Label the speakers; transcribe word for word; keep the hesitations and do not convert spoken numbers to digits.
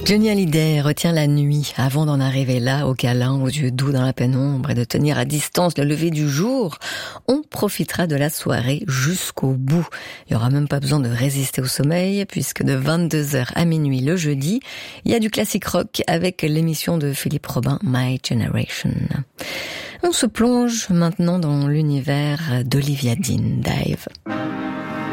Speaker 1: Johnny Hallyday retient la nuit avant d'en arriver là, au câlin, aux yeux doux dans la pénombre et de tenir à distance le lever du jour. On profitera de la soirée jusqu'au bout. Il n'y aura même pas besoin de résister au sommeil puisque de vingt-deux heures à minuit le jeudi, il y a du classique rock avec l'émission de Philippe Robin, My Generation. On se plonge maintenant dans l'univers d'Olivia Dean, Dive.